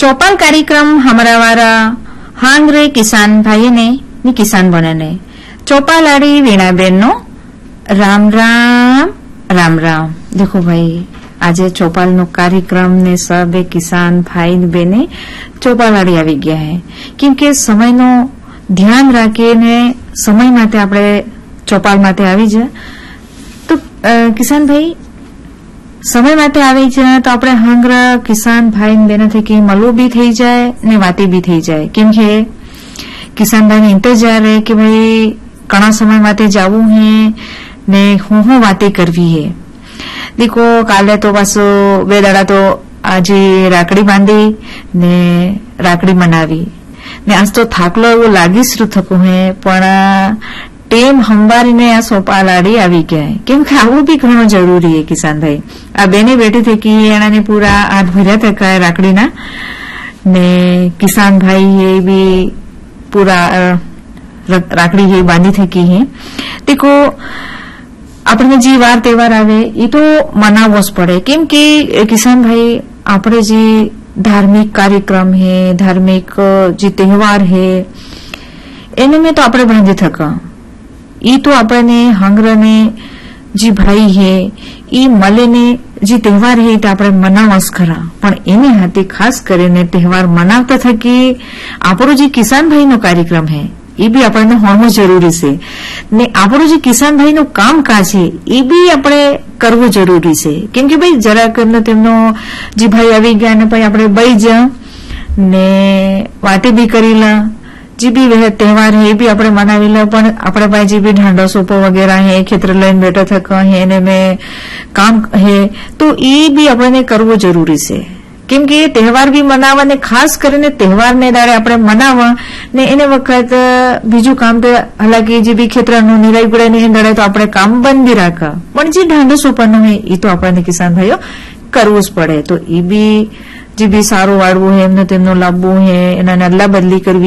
चौपाल कार्यक्रम हमारा वारा हांगरे किसान भाई ने नी किसान बने ने चौपाल आड़ी वीणा बेन नो राम राम राम राम। देखो भाई आज चौपाल नो कार्यक्रम ने सब किसान भाई बेने चौपाल आड़ी आवी गया है क्योंकि समय नो ध्यान राखी ने समय माटे आपणे चौपाल माटे आवी जा तो किसान भाई समय माटे आवी जाए तो आपणे हांगरा किसान भाई बेना थकी मलो भी थई जाए ने वाती भी थई जाए क्योंकि किसान भाई ने इंतजार है कि भाई घणा समय माटे जावू है ने हूँ वाते करवी है। देखो काले तो पाछो बे दाड़ा तो आज राकड़ी बांधी ने राकड़ी मनावी ने आज तो थाकलो एवो लागी शुरू थको है पण टेम हंबारी ने आ चौपाल आड़ी आवी गया है केम के आवू भी घणो जरूरी है। किसान भाई आ बेने बेटी थे कि एनाने पूरा हाथ भर्या थका है राकड़ी ना ने किसान भाई ये भी पूरा राकड़ी ये बांधी थकी है। देखो अपने जी वार तहेवार आवे ये तो मनावो ज पड़े केम के किसान भाई आपणे जी धार्मिक कार्यक्रम है धार्मिक जी तहेवार है एने में तो आपणे बांधी थका ई तो आपने हांगरा ने जी भाई है ई मले ने जी तहेवार है तो आपणे मनावस खरा पण एनी हाथे खास करीने तहेवार मनावता थकी आपणो जी किसान भाई नो कार्यक्रम है ये भी आपने होवो जरूरी से ने आपणो जे किसान भाई नो कामकाज है ये भी आपणे करवो जरूरी से केम के भाई जरा करनो तेमनो जी भाई आवी गया ने भाई आपणे बई जा ने वाते भी करी ला जी भी वह तहेवार है भी आपणे मनावी ला पण आपणे भाई जी भी ढांडो सोपो वगैरह है खेतर लईने बैठा थका है ने में काम है तो ये भी आपणे करवो जरूरी से केम के तहेवार भी मनावा ने खास करीने तहेवार ने दाड़े आपणे मनावा ने एने वखत बीजू काम तो हालांकि जे भी खेतरनो निराई गुड़े ने दाड़े तो आपणे काम बंद भी राखा पण जे ढांडो सोपानो है ई तो आपणे किसान भाईओ करवो ज पड़े तो ई भी जे भी सारो वाळवो है एमने तेमनो लाभवो है एना अदला बदली करवी